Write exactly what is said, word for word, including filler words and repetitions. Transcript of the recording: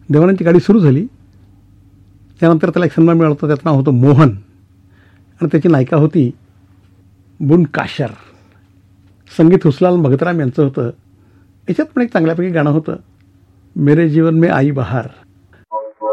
देवानंदची गाडी सुरू झाली. त्यानंतर त्याला एक सन्मान मिळाला होता, त्याचं नाव होतं मोहन आणि त्याची नायिका होती बुन काशर. संगीत हुसलाल भगतराम यांचं होतं. याच्यात पण एक चांगल्यापैकी गाणं होतं, मेरे जीवन में आई बहार.